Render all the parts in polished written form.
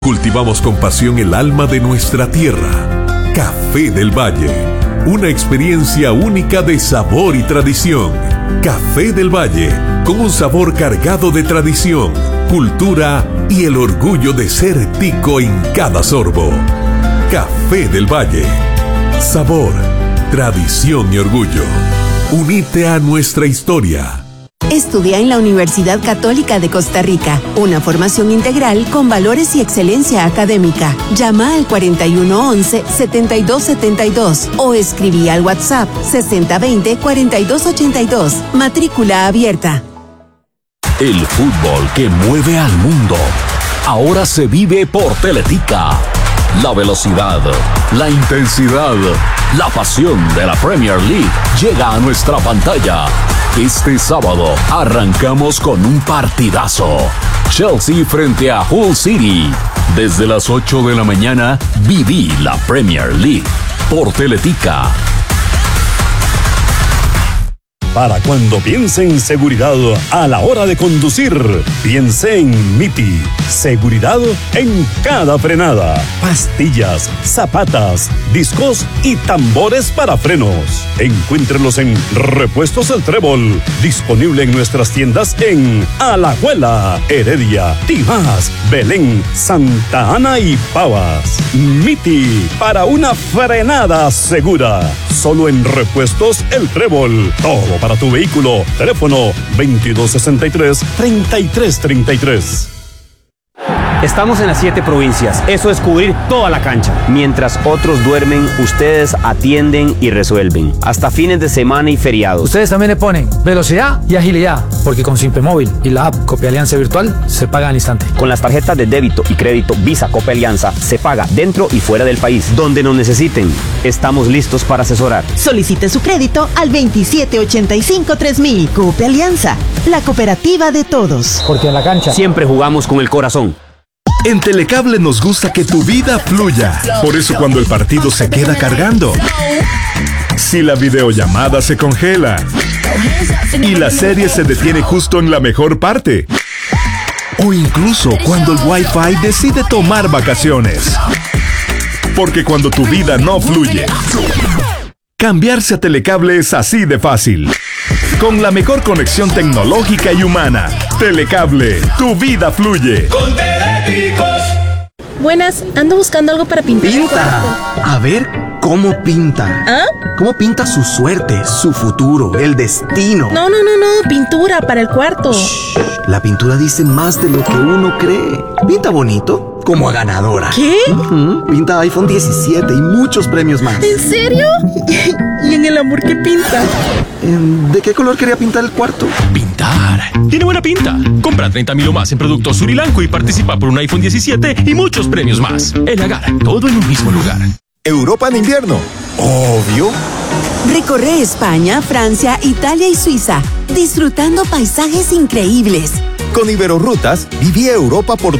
Cultivamos con pasión el alma de nuestra tierra. Café del Valle, una experiencia única de sabor y tradición. Café del Valle, con un sabor cargado de tradición, cultura y el orgullo de ser tico en cada sorbo. Café del Valle, sabor, tradición y orgullo. Unite a nuestra historia. Estudia en la Universidad Católica de Costa Rica, una formación integral con valores y excelencia académica. Llama al 4111-7272 o escribí al WhatsApp 6020-4282. Matrícula abierta. El fútbol que mueve al mundo ahora se vive por Teletica. La velocidad, la intensidad, la pasión de la Premier League llega a nuestra pantalla. Este sábado arrancamos con un partidazo. Chelsea frente a Hull City. Desde las 8 de la mañana, viví la Premier League por Teletica. Para cuando piense en seguridad a la hora de conducir, piense en MIPI. Seguridad en cada frenada. Pastillas, zapatas, discos y tambores para frenos. Encuéntrelos en Repuestos El Trébol. Disponible en nuestras tiendas en Alajuela, Heredia, Tibás, Belén, Santa Ana y Pavas. MIPI, para una frenada segura. Solo en Repuestos El Trébol. Todo para tu vehículo. Teléfono 2263-3333. Estamos en las 7 provincias. Eso es cubrir toda la cancha. Mientras otros duermen, ustedes atienden y resuelven. Hasta fines de semana y feriados. Ustedes también le ponen velocidad y agilidad, porque con Simpe Móvil y la app Copia Alianza Virtual se paga al instante. Con las tarjetas de débito y crédito Visa Copia Alianza se paga dentro y fuera del país. Donde nos necesiten, estamos listos para asesorar. Solicite su crédito al 2785-3000. Copia Alianza, la cooperativa de todos. Porque en la cancha siempre jugamos con el corazón. En Telecable nos gusta que tu vida fluya. Por eso cuando el partido se queda cargando, si la videollamada se congela y la serie se detiene justo en la mejor parte, o incluso cuando el Wi-Fi decide tomar vacaciones. Porque cuando tu vida no fluye, cambiarse a Telecable es así de fácil. Con la mejor conexión tecnológica y humana. Telecable, tu vida fluye. Con Telétricos. Buenas, ando buscando algo para pintar. ¡Pinta! A ver cómo pinta. ¿Ah? ¿Cómo pinta su suerte, su futuro, el destino? No, pintura para el cuarto. Shh, la pintura dice más de lo que uno cree. Pinta bonito, como a ganadora. ¿Qué? Pinta iPhone 17 y muchos premios más. ¿En serio? ¿Y en el amor qué pinta? ¿De qué color quería pintar el cuarto? Pintar. Tiene buena pinta. Compra 30,000 o más en productos Surilanco y participa por un iPhone 17 y muchos premios más. El Agar, todo en un mismo lugar. Europa en invierno. Obvio. Recorre España, Francia, Italia y Suiza, disfrutando paisajes increíbles. Con Iberorrutas, viví Europa por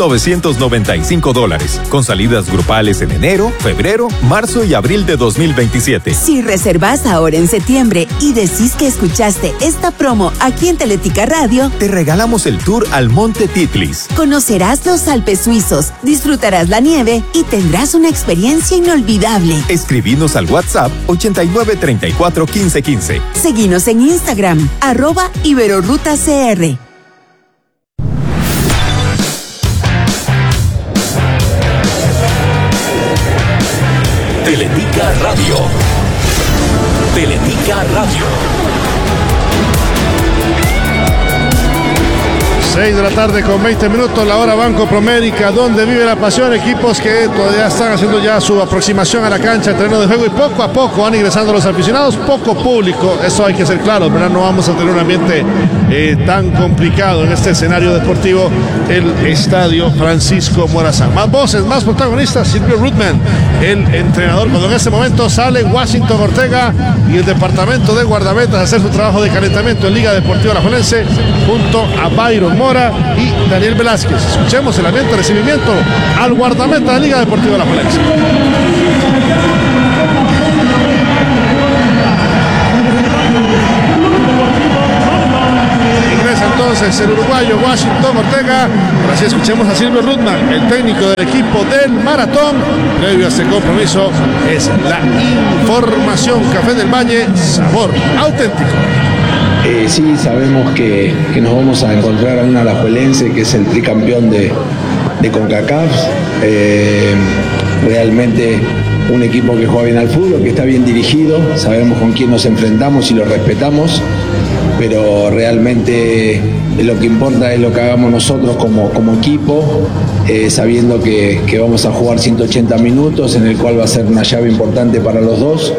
$2,995, con salidas grupales en enero, febrero, marzo y abril de 2027. Si reservas ahora en septiembre y decís que escuchaste esta promo aquí en Teletica Radio, te regalamos el tour al Monte Titlis. Conocerás los Alpes suizos, disfrutarás la nieve y tendrás una experiencia inolvidable. Escribinos al WhatsApp 8934-1515. Seguinos en Instagram, @IberorrutaCR. Teletica Radio. Teletica Radio. 6 de la tarde con 20 minutos, la hora Banco Promérica, donde vive la pasión. Equipos que todavía están haciendo ya su aproximación a la cancha, el terreno de juego, y poco a poco van ingresando los aficionados. Poco público, eso hay que ser claro, ¿verdad? No vamos a tener un ambiente tan complicado en este escenario deportivo, el Estadio Francisco Morazán. Más voces, más protagonistas, Silvio Rutman, el entrenador, cuando en este momento sale Washington Ortega y el departamento de guardametas a hacer su trabajo de calentamiento en Liga Deportiva Alajuelense junto a Byron Mora y Daniel Velázquez. Escuchemos el ambiente de recibimiento al guardameta de Liga Deportiva Alajuelense. cabeza entonces el uruguayo Washington Ortega. Ahora sí escuchemos a Silvio Rudman, el técnico del equipo del Maratón. Previo a este compromiso es la información. Café del Valle, sabor auténtico. Sí, sabemos que nos vamos a encontrar a un alajuelense que es el tricampeón de CONCACAF. Realmente un equipo que juega bien al fútbol, que está bien dirigido, sabemos con quién nos enfrentamos y lo respetamos, pero realmente lo que importa es lo que hagamos nosotros como equipo, sabiendo que vamos a jugar 180 minutos, en el cual va a ser una llave importante para los dos,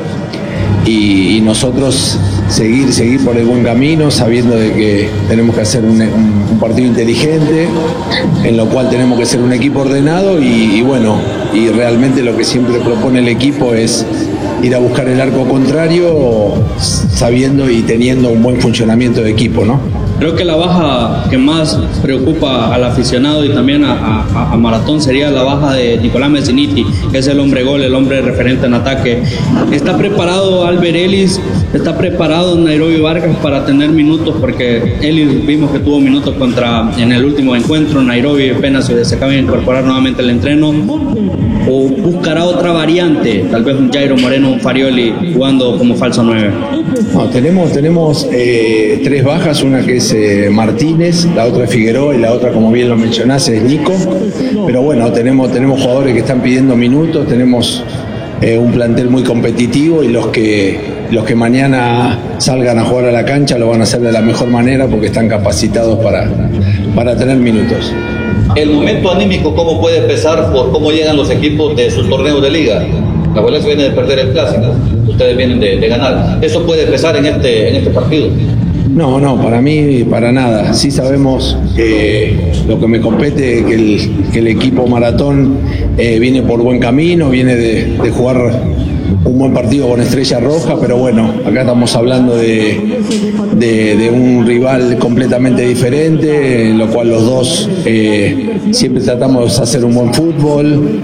y nosotros seguir por el buen camino, sabiendo de que tenemos que hacer un partido inteligente, en lo cual tenemos que ser un equipo ordenado y bueno, y realmente lo que siempre propone el equipo es ir a buscar el arco contrario, sabiendo y teniendo un buen funcionamiento de equipo, ¿no? Creo que la baja que más preocupa al aficionado y también a Maratón sería la baja de Nicolás Messiniti, que es el hombre gol, el hombre referente en ataque. ¿Está preparado Albert Ellis? ¿Está preparado Nairobi Vargas para tener minutos? Porque Ellis vimos que tuvo minutos en el último encuentro. Nairobi apenas se acaba de incorporar nuevamente al entreno. ¿O buscará otra variante? Tal vez un Jairo Moreno, un Farioli jugando como falso 9. No, tenemos 3 bajas, una que es Martínez, la otra es Figueroa y la otra, como bien lo mencionás, es Nico. Pero bueno, tenemos jugadores que están pidiendo minutos, tenemos un plantel muy competitivo y los que mañana salgan a jugar a la cancha lo van a hacer de la mejor manera porque están capacitados para tener minutos. El momento anímico, ¿cómo puede pesar por cómo llegan los equipos de sus torneos de liga? La Juelense viene de perder el clásico, ustedes vienen de ganar. ¿Eso puede pesar en este partido? No, para mí, para nada. Sí sabemos lo que me compete, que el equipo Maratón viene por buen camino, viene de jugar un buen partido con Estrella Roja, pero bueno, acá estamos hablando de un rival completamente diferente, en lo cual los dos siempre tratamos de hacer un buen fútbol,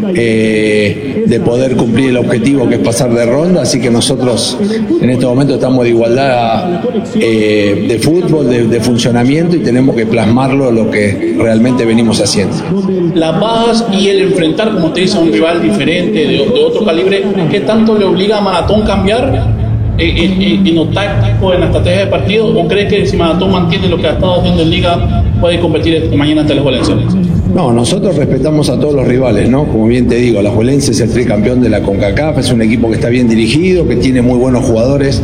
de poder cumplir el objetivo que es pasar de ronda, así que nosotros en este momento estamos de igualdad de fútbol, de funcionamiento, y tenemos que plasmarlo lo que realmente venimos haciendo. Las bajas y el enfrentar, como te dice, a un rival diferente, de otro calibre, ¿qué tanto le obliga a Maratón cambiar en lo táctico, en la estrategia de partido? ¿O crees que si Maratón mantiene lo que ha estado haciendo en Liga puede competir mañana ante las Juelense? No, nosotros respetamos a todos los rivales, ¿no? Como bien te digo, la Juelense es el tricampeón de la CONCACAF, es un equipo que está bien dirigido, que tiene muy buenos jugadores,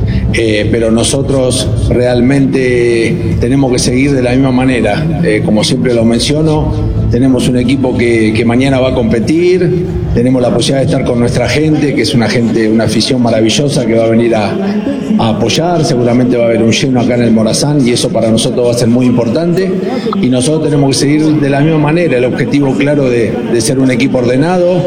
pero nosotros realmente tenemos que seguir de la misma manera. Como siempre lo menciono, tenemos un equipo que mañana va a competir, tenemos la posibilidad de estar con nuestra gente, que es una afición maravillosa que va a venir a apoyar, seguramente va a haber un lleno acá en el Morazán y eso para nosotros va a ser muy importante, y nosotros tenemos que seguir de la misma manera, el objetivo claro de ser un equipo ordenado,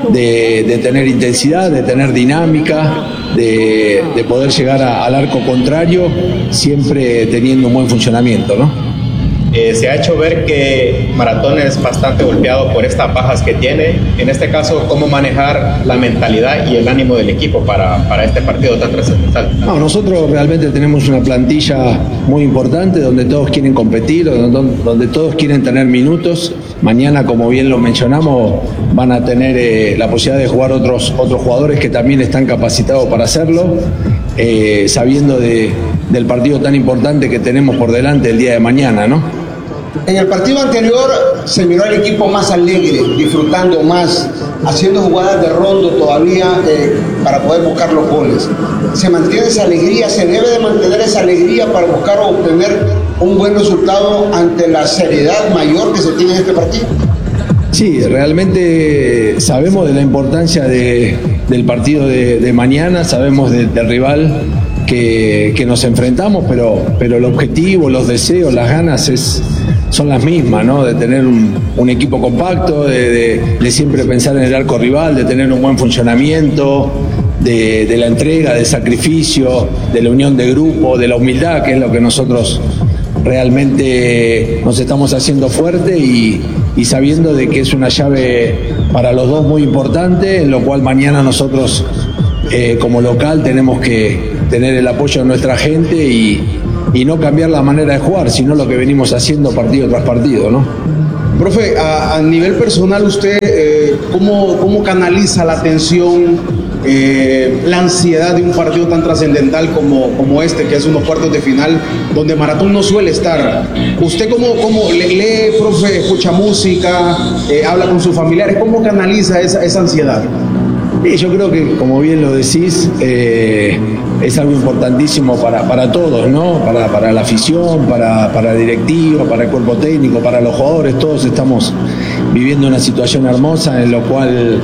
de tener intensidad, de tener dinámica, de poder llegar al arco contrario, siempre teniendo un buen funcionamiento, ¿no? Se ha hecho ver que Maratón es bastante golpeado por estas bajas que tiene. En este caso, ¿cómo manejar la mentalidad y el ánimo del equipo para este partido tan trascendental? No, nosotros realmente tenemos una plantilla muy importante donde todos quieren competir, donde todos quieren tener minutos. Mañana, como bien lo mencionamos, van a tener la posibilidad de jugar otros jugadores que también están capacitados para hacerlo, sabiendo del partido tan importante que tenemos por delante el día de mañana, ¿no? En el partido anterior se miró al equipo más alegre, disfrutando más, haciendo jugadas de rondo todavía para poder buscar los goles. ¿Se mantiene esa alegría? ¿Se debe de mantener esa alegría para buscar obtener un buen resultado ante la seriedad mayor que se tiene en este partido? Sí, realmente sabemos de la importancia del partido de mañana, sabemos del rival que nos enfrentamos, pero el objetivo, los deseos, las ganas son las mismas, ¿no? De tener un equipo compacto, de siempre pensar en el arco rival, de tener un buen funcionamiento, de la entrega, del sacrificio, de la unión de grupo, de la humildad, que es lo que nosotros realmente nos estamos haciendo fuerte y sabiendo de que es una llave para los dos muy importante, en lo cual mañana nosotros como local tenemos que tener el apoyo de nuestra gente y y no cambiar la manera de jugar, sino lo que venimos haciendo partido tras partido, ¿no? Profe, a nivel personal, usted, ¿cómo canaliza la tensión, la ansiedad de un partido tan trascendental como este, que es unos cuartos de final, donde Maratón no suele estar? ¿Usted cómo lee, profe, escucha música, habla con sus familiares? ¿Cómo canaliza esa ansiedad? Yo creo que, como bien lo decís, es algo importantísimo para todos, ¿no? Para la afición, para la directiva, para el cuerpo técnico, para los jugadores. Todos estamos viviendo una situación hermosa en lo cual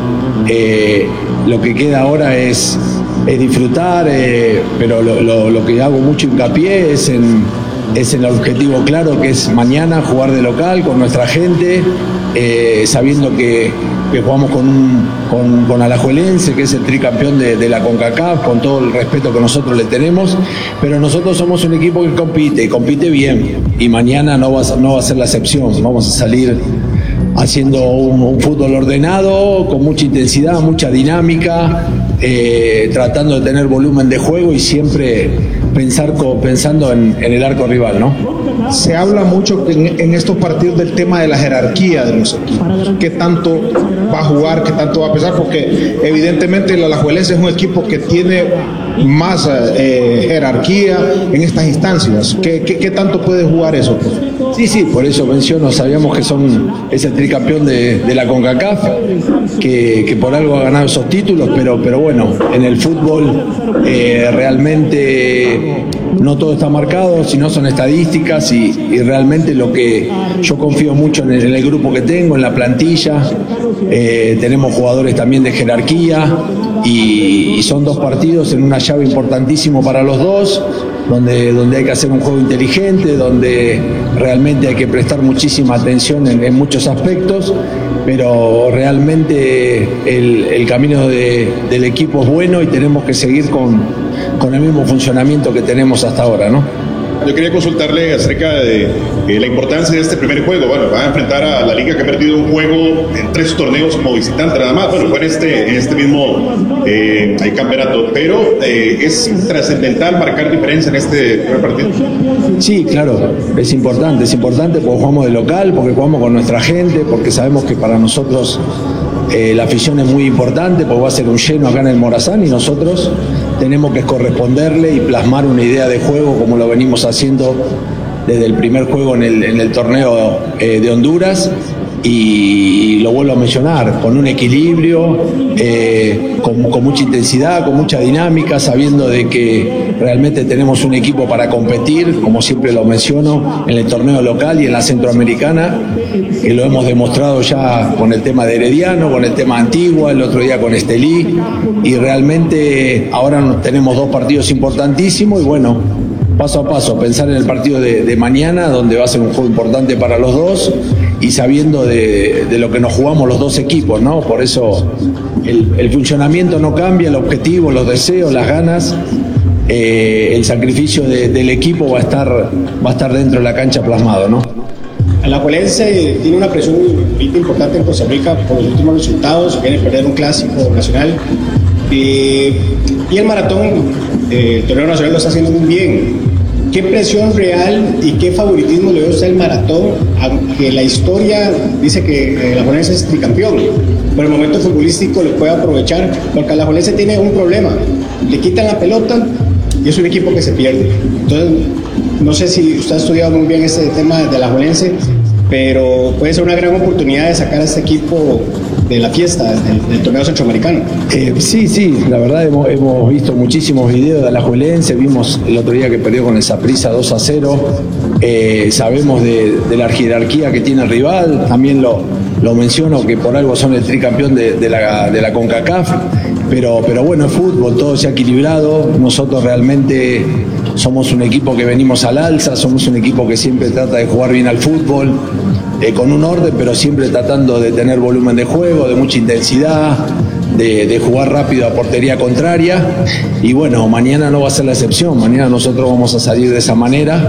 lo que queda ahora es disfrutar, pero lo que hago mucho hincapié es en el objetivo claro, que es mañana jugar de local con nuestra gente, sabiendo que jugamos con Alajuelense, que es el tricampeón de la CONCACAF, con todo el respeto que nosotros le tenemos, pero nosotros somos un equipo que compite bien, y mañana no va a ser la excepción. Vamos a salir haciendo un fútbol ordenado, con mucha intensidad, mucha dinámica, tratando de tener volumen de juego y siempre pensando en el arco rival, ¿no? Se habla mucho en estos partidos del tema de la jerarquía de los equipos. ¿Qué tanto va a jugar? ¿Qué tanto va a pesar? Porque evidentemente el Alajuelense es un equipo que tiene más jerarquía en estas instancias. ¿Qué tanto puede jugar eso? Sí, por eso menciono, sabíamos que es el tricampeón de la CONCACAF, que por algo ha ganado esos títulos, pero bueno, en el fútbol realmente no todo está marcado, sino son estadísticas y realmente lo que yo confío mucho en el grupo que tengo, en la plantilla. Tenemos jugadores también de jerarquía y son dos partidos en una llave importantísimo para los dos, donde hay que hacer un juego inteligente, donde realmente hay que prestar muchísima atención en muchos aspectos, pero realmente el camino del equipo es bueno y tenemos que seguir con el mismo funcionamiento que tenemos hasta ahora, ¿no? Yo quería consultarle acerca de la importancia de este primer juego. Bueno, va a enfrentar a la Liga, que ha perdido un juego en 3 torneos como visitante nada más. Bueno, fue en este mismo campeonato, pero es trascendental marcar diferencia en este primer partido. Sí, claro, es importante porque jugamos de local, porque jugamos con nuestra gente, porque sabemos que para nosotros la afición es muy importante, porque va a ser un lleno acá en el Morazán y nosotros tenemos que corresponderle y plasmar una idea de juego como lo venimos haciendo desde el primer juego en el torneo de Honduras, y lo vuelvo a mencionar, con un equilibrio, con mucha intensidad, con mucha dinámica, sabiendo de que realmente tenemos un equipo para competir, como siempre lo menciono, en el torneo local y en la Centroamericana, que lo hemos demostrado ya con el tema de Herediano, con el tema Antigua, el otro día con Estelí, y realmente ahora tenemos 2 partidos importantísimos y bueno, paso a paso, pensar en el partido de mañana, donde va a ser un juego importante para los dos, y sabiendo de lo que nos jugamos los dos equipos, ¿no? Por eso el funcionamiento no cambia, el objetivo, los deseos, las ganas, el sacrificio del equipo va a estar dentro de la cancha plasmado, ¿no? Alajuelense tiene una presión importante en Costa Rica por los últimos resultados, viene a perder un clásico nacional, y el Maratón, el torneo nacional, lo está haciendo muy bien. ¿Qué presión real y qué favoritismo le ve usted al Maratón, aunque la historia dice que el Alajuelense es tricampeón? Pero el momento futbolístico lo puede aprovechar, porque el Alajuelense tiene un problema: le quitan la pelota y es un equipo que se pierde. Entonces, no sé si usted ha estudiado muy bien este tema del Alajuelense, pero puede ser una gran oportunidad de sacar a este equipo de la fiesta del torneo centroamericano. Sí, la verdad hemos visto muchísimos videos de Alajuelense, vimos el otro día que perdió con el Saprissa 2-0, sabemos de la jerarquía que tiene el rival, también lo menciono que por algo son el tricampeón de la CONCACAF, pero bueno, el fútbol, todo se ha equilibrado, nosotros realmente somos un equipo que venimos al alza, somos un equipo que siempre trata de jugar bien al fútbol, con un orden, pero siempre tratando de tener volumen de juego, de mucha intensidad, de jugar rápido a portería contraria, y bueno, mañana no va a ser la excepción, mañana nosotros vamos a salir de esa manera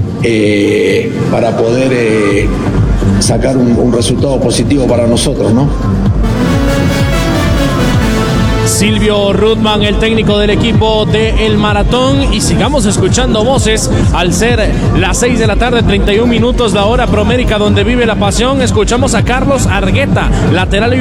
para poder sacar un resultado positivo para nosotros, ¿no? Silvio Rudman, el técnico del equipo del Maratón. Y sigamos escuchando voces al ser las 6 de la tarde, 31 minutos, la hora Promérica donde vive la pasión. Escuchamos a Carlos Argueta, lateral